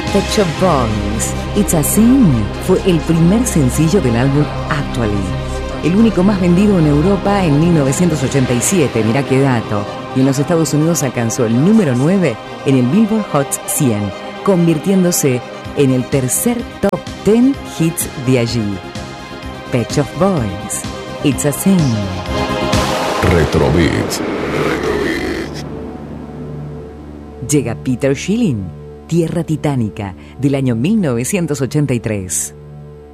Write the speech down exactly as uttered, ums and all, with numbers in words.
Pet Shop Boys, It's a Sin, fue el primer sencillo del álbum Actually, el único más vendido en Europa en mil novecientos ochenta y siete, mirá qué dato, y en los Estados Unidos alcanzó el número nueve en el Billboard Hot cien, convirtiéndose en el tercer top diez hits de allí. Pet Shop Boys, It's a Sin. Retrobeats. Llega Peter Schilling, Tierra Titánica, del año mil novecientos ochenta y tres.